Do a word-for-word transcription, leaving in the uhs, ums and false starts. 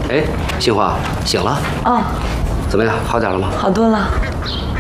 哎，杏花醒了？ 哦， 怎么样？好点了吗？ 好多了。